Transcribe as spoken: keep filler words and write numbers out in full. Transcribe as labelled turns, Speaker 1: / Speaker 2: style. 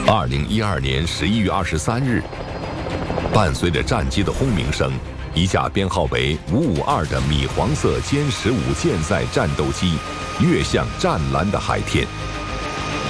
Speaker 1: 二零一二年十一月二十三日，伴随着战机的轰鸣声，一架编号为五五二的米黄色歼十五舰载战斗机跃向湛蓝的海天。